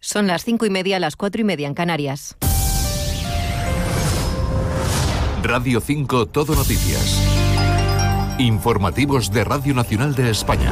Son las 5:30, las 4:30 en Canarias. Radio 5 Todo Noticias. Informativos de Radio Nacional de España.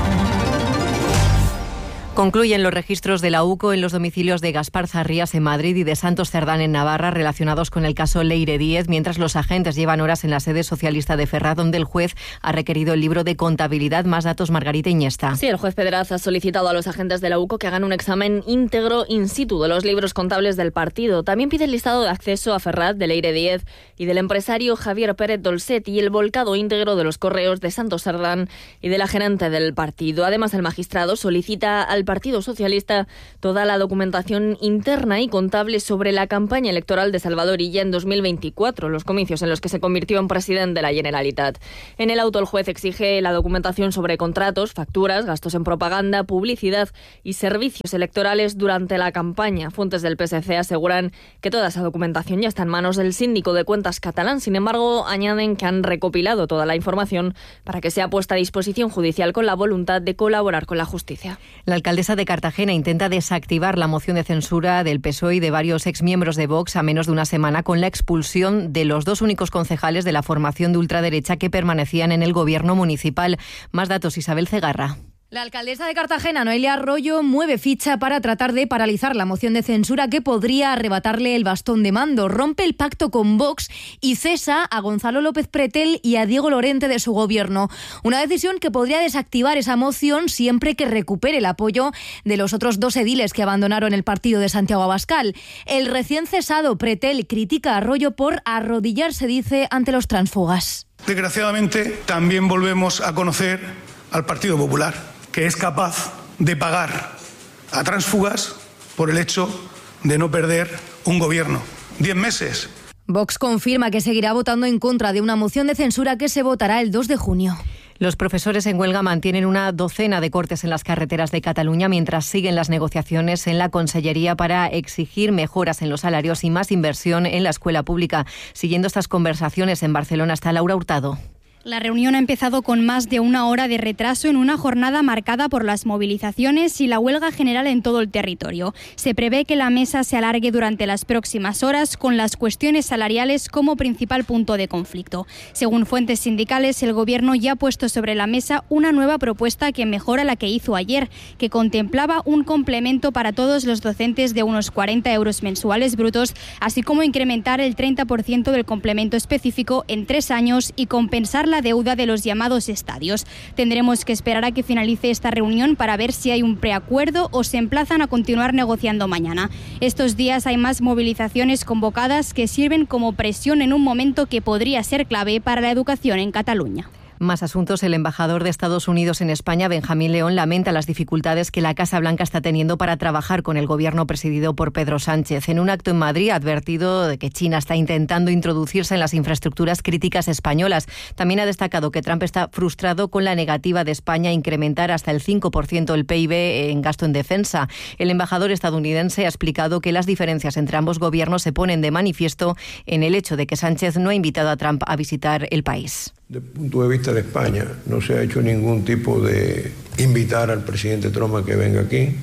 Concluyen los registros de la UCO en los domicilios de Gaspar Zarrías en Madrid y de Santos Cerdán en Navarra relacionados con el caso Leire Díez, mientras los agentes llevan horas en la sede socialista de Ferraz, donde el juez ha requerido el libro de contabilidad. Más datos, Margarita Iñesta. Sí, el juez Pedraz ha solicitado a los agentes de la UCO que hagan un examen íntegro in situ de los libros contables del partido. También pide el listado de acceso a Ferraz de Leire Díez y del empresario Javier Pérez Dolcet y el volcado íntegro de los correos de Santos Cerdán y de la gerente del partido. Además, el magistrado solicita al Partido Socialista toda la documentación interna y contable sobre la campaña electoral de Salvador Illa en 2024, los comicios en los que se convirtió en presidente de la Generalitat. En el auto, el juez exige la documentación sobre contratos, facturas, gastos en propaganda, publicidad y servicios electorales durante la campaña. Fuentes del PSC aseguran que toda esa documentación ya está en manos del síndico de cuentas catalán. Sin embargo, añaden que han recopilado toda la información para que sea puesta a disposición judicial con la voluntad de colaborar con la justicia. La alcaldesa de Cartagena intenta desactivar la moción de censura del PSOE y de varios exmiembros de Vox a menos de una semana con la expulsión de los dos únicos concejales de la formación de ultraderecha que permanecían en el gobierno municipal. Más datos, Isabel Cegarra. La alcaldesa de Cartagena, Noelia Arroyo, mueve ficha para tratar de paralizar la moción de censura que podría arrebatarle el bastón de mando. Rompe el pacto con Vox y cesa a Gonzalo López Pretel y a Diego Lorente de su gobierno. Una decisión que podría desactivar esa moción siempre que recupere el apoyo de los otros dos ediles que abandonaron el partido de Santiago Abascal. El recién cesado Pretel critica a Arroyo por arrodillarse, dice, ante los tránsfugas. Desgraciadamente, también volvemos a conocer al Partido Popular, que es capaz de pagar a tránsfugas por el hecho de no perder un gobierno. 10 meses. Vox confirma que seguirá votando en contra de una moción de censura que se votará el 2 de junio. Los profesores en huelga mantienen una docena de cortes en las carreteras de Cataluña mientras siguen las negociaciones en la Consellería para exigir mejoras en los salarios y más inversión en la escuela pública. Siguiendo estas conversaciones en Barcelona está Laura Hurtado. La reunión ha empezado con más de una hora de retraso en una jornada marcada por las movilizaciones y la huelga general en todo el territorio. Se prevé que la mesa se alargue durante las próximas horas con las cuestiones salariales como principal punto de conflicto. Según fuentes sindicales, el Gobierno ya ha puesto sobre la mesa una nueva propuesta que mejora la que hizo ayer, que contemplaba un complemento para todos los docentes de unos 40 euros mensuales brutos, así como incrementar el 30% del complemento específico en 3 años y compensar la deuda de los llamados estadios. Tendremos que esperar a que finalice esta reunión para ver si hay un preacuerdo o se emplazan a continuar negociando mañana. Estos días hay más movilizaciones convocadas que sirven como presión en un momento que podría ser clave para la educación en Cataluña. Más asuntos. El embajador de Estados Unidos en España, Benjamín León, lamenta las dificultades que la Casa Blanca está teniendo para trabajar con el gobierno presidido por Pedro Sánchez. En un acto en Madrid ha advertido de que China está intentando introducirse en las infraestructuras críticas españolas. También ha destacado que Trump está frustrado con la negativa de España a incrementar hasta el 5% el PIB en gasto en defensa. El embajador estadounidense ha explicado que las diferencias entre ambos gobiernos se ponen de manifiesto en el hecho de que Sánchez no ha invitado a Trump a visitar el país. Desde el punto de vista de España, no se ha hecho ningún tipo de invitar al presidente Trump a que venga aquí.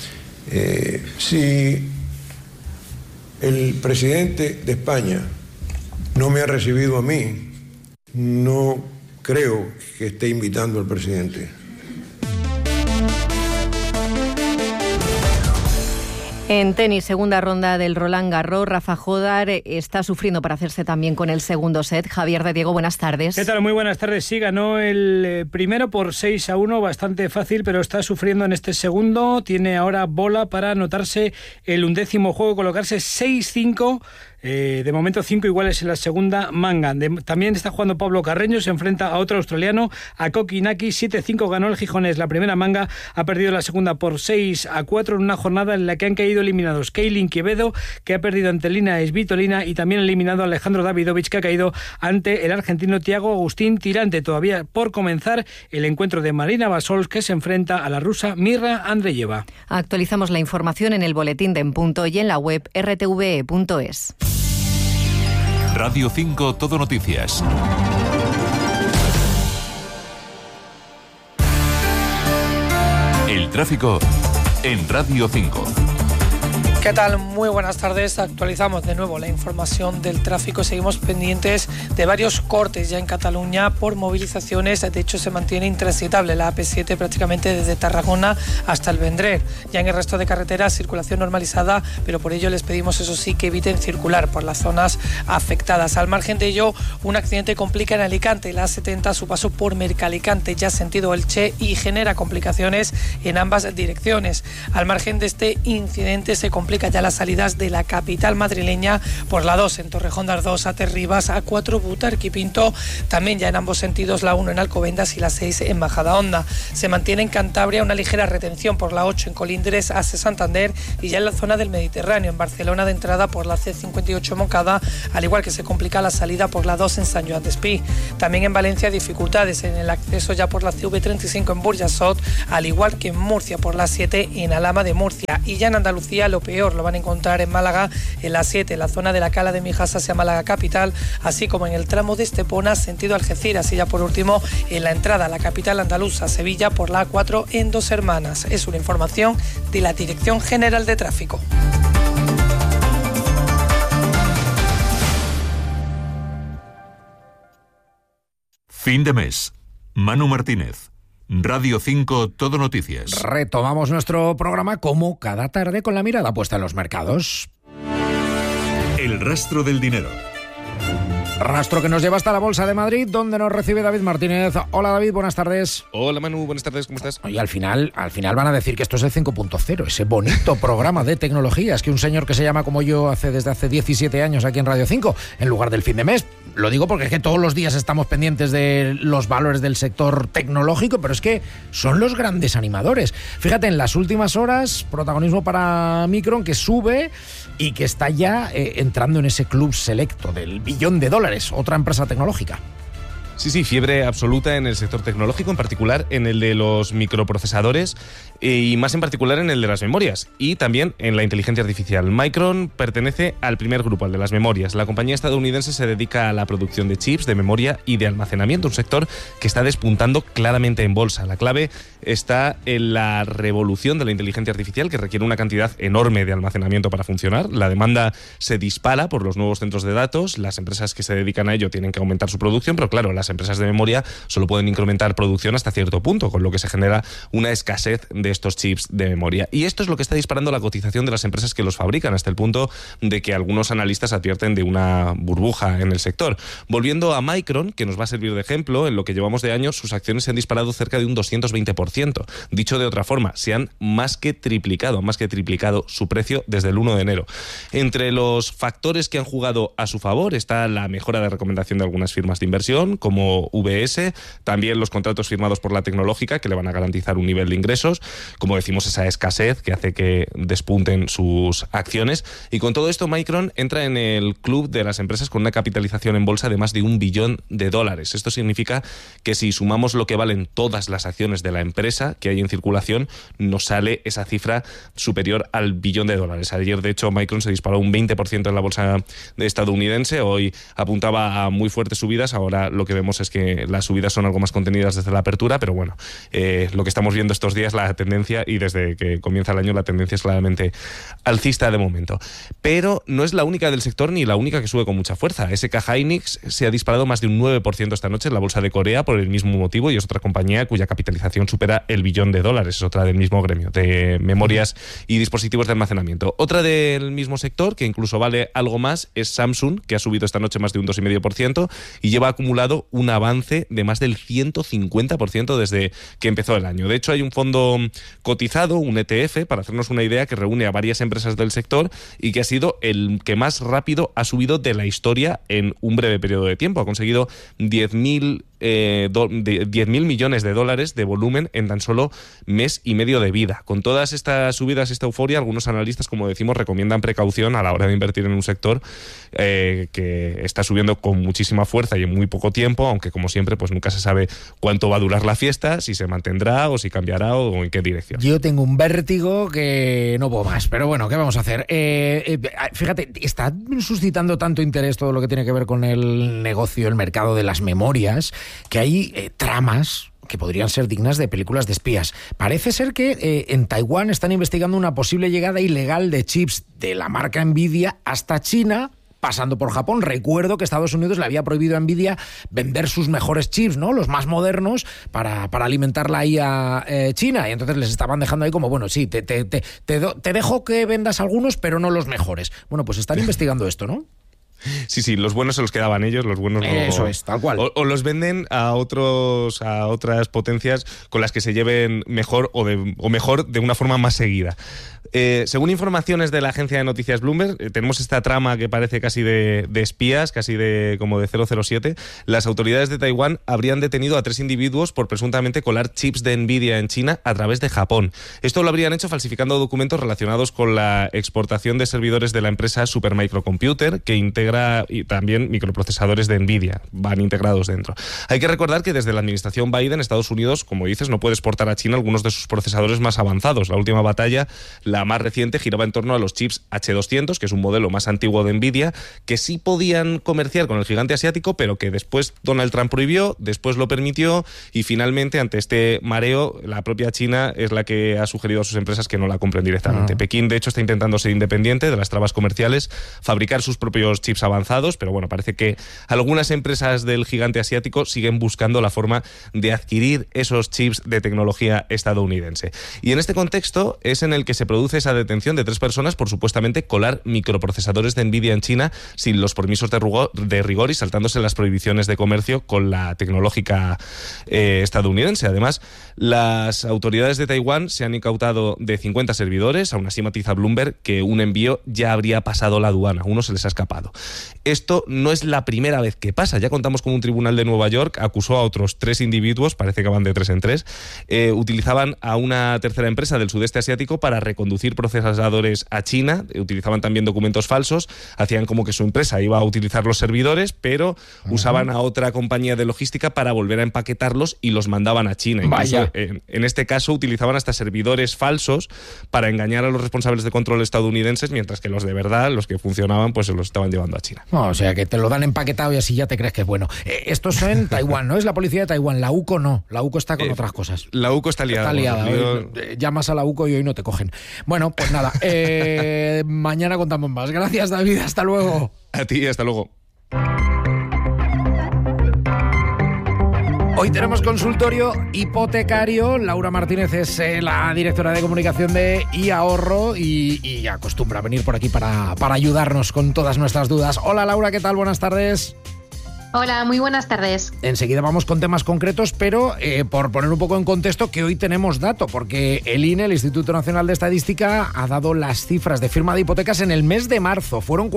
Si el presidente de España no me ha recibido a mí, no creo que esté invitando al presidente. En tenis, segunda ronda del Roland Garros, Rafa Jodar está sufriendo para hacerse también con el segundo set. Javier de Diego, buenas tardes. ¿Qué tal? Muy buenas tardes. Sí, ganó el primero por 6-1, bastante fácil, pero está sufriendo en este segundo. Tiene ahora bola para anotarse el 11º juego, colocarse 6-5. De momento 5 iguales en la segunda manga. También está jugando Pablo Carreño, se enfrenta a otro australiano, a Kokinaki. 7-5 ganó el gijonés la primera manga, ha perdido la segunda por 6-4 en una jornada en la que han caído eliminados Keilin Quevedo, que ha perdido ante Lina Svitolina, y también eliminado a Alejandro Davidovich, que ha caído ante el argentino Thiago Agustín Tirante. Todavía por comenzar el encuentro de Marina Basols, que se enfrenta a la rusa Mirra Andreyeva. Actualizamos la información en el boletín de En Punto y en la web rtve.es. Radio 5 Todo Noticias. El tráfico en Radio 5. ¿Qué tal? Muy buenas tardes. Actualizamos de nuevo la información del tráfico. Seguimos pendientes de varios cortes ya en Cataluña por movilizaciones. De hecho, se mantiene intransitable la AP7 prácticamente desde Tarragona hasta el Vendrell. Ya en el resto de carreteras, circulación normalizada, pero por ello les pedimos, eso sí, que eviten circular por las zonas afectadas. Al margen de ello, un accidente complica en Alicante la A70 a su paso por Mercalicante, ya sentido Elche, y genera complicaciones en ambas direcciones. Al margen de este incidente, se complica ya las salidas de la capital madrileña por la 2 en Torrejón de Ardoz, A3 A4 Butarque y Pinto, también ya en ambos sentidos la 1 en Alcobendas y la 6 en Majadahonda. Se mantiene en Cantabria una ligera retención por la 8 en Colindres, A6 Santander, y ya en la zona del Mediterráneo, en Barcelona, de entrada por la C58 Moncada, al igual que se complica la salida por la 2 en Sant Joan Despí. También en Valencia, dificultades en el acceso ya por la CV35 en Burjasot, al igual que en Murcia por la 7 en Alhama de Murcia. Y ya en Andalucía lo peor lo van a encontrar en Málaga, en la 7, en la zona de la Cala de Mijas hacia Málaga capital, así como en el tramo de Estepona sentido Algeciras, y ya por último en la entrada a la capital andaluza, Sevilla, por la A4 en Dos Hermanas. Es una información de la Dirección General de Tráfico. Fin de mes. Manu Martínez. Radio 5 Todo Noticias. Retomamos nuestro programa como cada tarde con la mirada puesta en los mercados. El rastro del dinero. Rastro que nos lleva hasta la Bolsa de Madrid, donde nos recibe David Martínez. Hola David, buenas tardes. Hola Manu, buenas tardes, ¿cómo estás? Oye, al final van a decir que esto es el 5.0, ese bonito programa de tecnologías que un señor que se llama como yo hace desde hace 17 años aquí en Radio 5, en lugar del fin de mes. Lo digo porque es que todos los días estamos pendientes de los valores del sector tecnológico, pero es que son los grandes animadores. Fíjate, en las últimas horas, protagonismo para Micron, que sube y que está ya entrando en ese club selecto del $1 billón, otra empresa tecnológica. Sí, fiebre absoluta en el sector tecnológico, en particular en el de los microprocesadores y más en particular en el de las memorias y también en la inteligencia artificial. Micron pertenece al primer grupo, al de las memorias. La compañía estadounidense se dedica a la producción de chips, de memoria y de almacenamiento, un sector que está despuntando claramente en bolsa. La clave está en la revolución de la inteligencia artificial, que requiere una cantidad enorme de almacenamiento para funcionar. La demanda se dispara por los nuevos centros de datos. Las empresas que se dedican a ello tienen que aumentar su producción, pero claro, las empresas de memoria solo pueden incrementar producción hasta cierto punto, con lo que se genera una escasez de estos chips de memoria. Y esto es lo que está disparando la cotización de las empresas que los fabrican, hasta el punto de que algunos analistas advierten de una burbuja en el sector. Volviendo a Micron, que nos va a servir de ejemplo, en lo que llevamos de año, sus acciones se han disparado cerca de un 220%. Dicho de otra forma, se han más que triplicado su precio desde el 1 de enero. Entre los factores que han jugado a su favor está la mejora de recomendación de algunas firmas de inversión, como VS, también los contratos firmados por la tecnológica, que le van a garantizar un nivel de ingresos, como decimos, esa escasez que hace que despunten sus acciones. Y con todo esto, Micron entra en el club de las empresas con una capitalización en bolsa de más de $1 billón. Esto significa que si sumamos lo que valen todas las acciones de la empresa que hay en circulación, nos sale esa cifra superior al $1 billón. Ayer, de hecho, Micron se disparó un 20% en la bolsa estadounidense. Hoy apuntaba a muy fuertes subidas. Ahora lo que vemos es que las subidas son algo más contenidas desde la apertura, pero bueno, lo que estamos viendo estos días, la tendencia, y desde que comienza el año la tendencia es claramente alcista de momento. Pero no es la única del sector ni la única que sube con mucha fuerza. SK Hynix se ha disparado más de un 9% esta noche en la bolsa de Corea por el mismo motivo, y es otra compañía cuya capitalización supera el $1 billón. Es otra del mismo gremio de memorias y dispositivos de almacenamiento. Otra del mismo sector, que incluso vale algo más, es Samsung, que ha subido esta noche más de un 2,5% y lleva acumulado un avance de más del 150% desde que empezó el año. De hecho, hay un fondo cotizado, un ETF, para hacernos una idea, que reúne a varias empresas del sector y que ha sido el que más rápido ha subido de la historia en un breve periodo de tiempo. Ha conseguido 10.000 millones de dólares de volumen en tan solo mes y medio de vida. Con todas estas subidas, esta euforia, algunos analistas, como decimos, recomiendan precaución a la hora de invertir en un sector que está subiendo con muchísima fuerza y en muy poco tiempo, aunque como siempre pues nunca se sabe cuánto va a durar la fiesta, si se mantendrá o si cambiará o en qué dirección. Yo tengo un vértigo que no puedo más, pero bueno, ¿qué vamos a hacer? Fíjate, está suscitando tanto interés todo lo que tiene que ver con el negocio, el mercado de las memorias, que hay tramas que podrían ser dignas de películas de espías. Parece ser que en Taiwán están investigando una posible llegada ilegal de chips de la marca Nvidia hasta China, pasando por Japón. Recuerdo que Estados Unidos le había prohibido a Nvidia vender sus mejores chips, ¿no? Los más modernos, para alimentarla ahí a China. Y entonces les estaban dejando ahí como, bueno, sí, te dejo que vendas algunos, pero no los mejores. Bueno, pues están investigando esto, ¿no? Sí, los buenos se los quedaban ellos, los buenos no. Eso es, tal cual. O los venden a otras potencias con las que se lleven mejor o mejor de una forma más seguida. Según informaciones de la agencia de noticias Bloomberg, tenemos esta trama que parece casi de espías, casi como de 007. Las autoridades de Taiwán habrían detenido a 3 individuos por presuntamente colar chips de Nvidia en China a través de Japón. Esto lo habrían hecho falsificando documentos relacionados con la exportación de servidores de la empresa Supermicrocomputer, que integra y también microprocesadores de Nvidia, van integrados dentro. Hay que recordar que desde la administración Biden, Estados Unidos, como dices, no puede exportar a China algunos de sus procesadores más avanzados. La última batalla, la más reciente, giraba en torno a los chips H200, que es un modelo más antiguo de Nvidia, que sí podían comerciar con el gigante asiático, pero que después Donald Trump prohibió, después lo permitió, y finalmente, ante este mareo, la propia China es la que ha sugerido a sus empresas que no la compren directamente. Pekín, de hecho, está intentando ser independiente de las trabas comerciales, fabricar sus propios chips avanzados, pero bueno, parece que algunas empresas del gigante asiático siguen buscando la forma de adquirir esos chips de tecnología estadounidense. Y en este contexto es en el que se produce esa detención de 3 personas por supuestamente colar microprocesadores de Nvidia en China sin los permisos de rigor y saltándose las prohibiciones de comercio con la tecnológica estadounidense. Además, las autoridades de Taiwán se han incautado de 50 servidores. Aún así matiza Bloomberg que un envío ya habría pasado la aduana, uno se les ha escapado. Esto no es la primera vez que pasa. Ya contamos con un tribunal de Nueva York acusó a otros 3 individuos, parece que van de 3 en 3, utilizaban a una tercera empresa del sudeste asiático para reconducir procesadores a China, utilizaban también documentos falsos, hacían como que su empresa iba a utilizar los servidores, pero usaban a otra compañía de logística para volver a empaquetarlos y los mandaban a China. Incluso, en este caso utilizaban hasta servidores falsos para engañar a los responsables de control estadounidenses, mientras que los de verdad, los que funcionaban, pues se los estaban llevando a China. O sea, que te lo dan empaquetado y así ya te crees que es bueno. Esto es en Taiwán, ¿no? Es la policía de Taiwán. La UCO no. La UCO está con otras cosas. La UCO está liada. Hoy, llamas a la UCO y hoy no te cogen. Bueno, pues nada. Mañana contamos más. Gracias, David. Hasta luego. A ti, hasta luego. Hoy tenemos consultorio hipotecario. Laura Martínez es la directora de comunicación de iAhorro y acostumbra a venir por aquí para ayudarnos con todas nuestras dudas. Hola, Laura, ¿qué tal? Buenas tardes. Hola, muy buenas tardes. Enseguida vamos con temas concretos, pero por poner un poco en contexto que hoy tenemos dato, porque el INE, el Instituto Nacional de Estadística, ha dado las cifras de firma de hipotecas en el mes de marzo. Fueron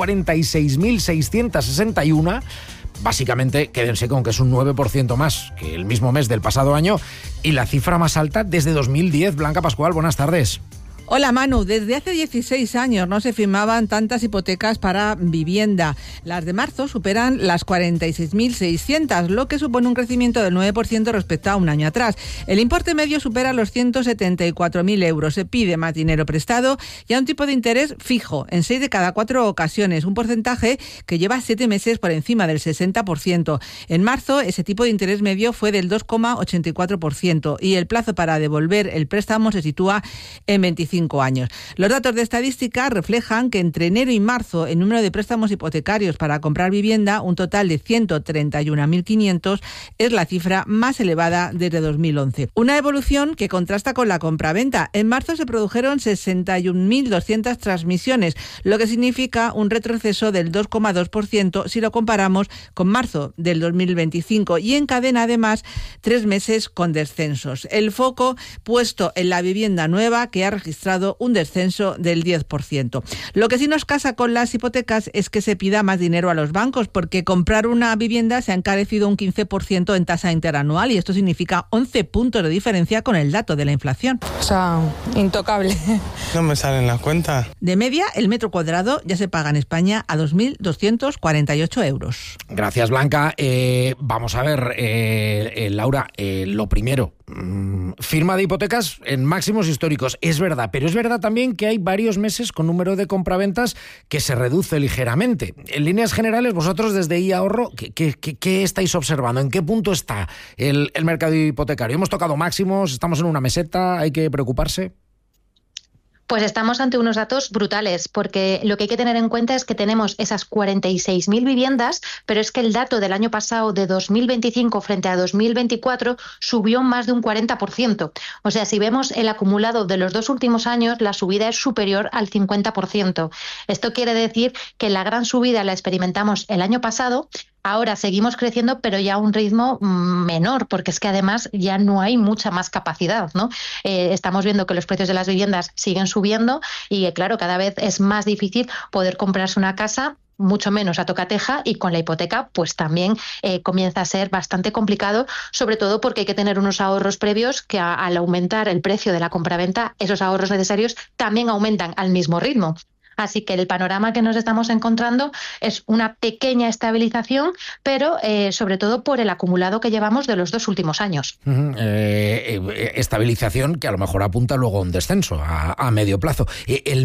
46.661. Básicamente, quédense con que es un 9% más que el mismo mes del pasado año y la cifra más alta desde 2010. Blanca Pascual, buenas tardes. Hola Manu, desde hace 16 años no se firmaban tantas hipotecas para vivienda. Las de marzo superan las 46.600, lo que supone un crecimiento del 9% respecto a un año atrás. El importe medio supera los 174.000 euros. Se pide más dinero prestado y a un tipo de interés fijo en 6 de cada 4 ocasiones, un porcentaje que lleva 7 meses por encima del 60%. En marzo ese tipo de interés medio fue del 2,84% y el plazo para devolver el préstamo se sitúa en 25 años. Los datos de estadística reflejan que entre enero y marzo el número de préstamos hipotecarios para comprar vivienda, un total de 131.500, es la cifra más elevada desde 2011. Una evolución que contrasta con la compraventa. En marzo se produjeron 61.200 transmisiones, lo que significa un retroceso del 2,2% si lo comparamos con marzo del 2025 y encadena además 3 meses con descensos. El foco puesto en la vivienda nueva, que ha registrado un descenso del 10%. Lo que sí nos casa con las hipotecas es que se pida más dinero a los bancos, porque comprar una vivienda se ha encarecido un 15% en tasa interanual y esto significa 11 puntos de diferencia con el dato de la inflación. O sea, intocable. No me salen las cuentas. De media, el metro cuadrado ya se paga en España a 2.248 euros. Gracias, Blanca. Vamos a ver, Laura, lo primero, Firma de hipotecas en máximos históricos, es verdad, pero es verdad también que hay varios meses con número de compraventas que se reduce ligeramente. En líneas generales, vosotros desde iAhorro, ¿qué estáis observando? ¿En qué punto está el mercado hipotecario? ¿Hemos tocado máximos? ¿Estamos en una meseta? ¿Hay que preocuparse? Pues estamos ante unos datos brutales, porque lo que hay que tener en cuenta es que tenemos esas 46.000 viviendas, pero es que el dato del año pasado de 2025 frente a 2024 subió más de un 40%. O sea, si vemos el acumulado de los 2 últimos años, la subida es superior al 50%. Esto quiere decir que la gran subida la experimentamos el año pasado. Ahora seguimos creciendo, pero ya a un ritmo menor, porque es que además ya no hay mucha más capacidad, ¿no? Estamos viendo que los precios de las viviendas siguen subiendo y, claro, cada vez es más difícil poder comprarse una casa, mucho menos a tocateja, y con la hipoteca pues también comienza a ser bastante complicado, sobre todo porque hay que tener unos ahorros previos que al aumentar el precio de la compraventa, esos ahorros necesarios también aumentan al mismo ritmo. Así que el panorama que nos estamos encontrando es una pequeña estabilización, pero sobre todo por el acumulado que llevamos de los 2 últimos años. Estabilización que a lo mejor apunta luego a un descenso a medio plazo.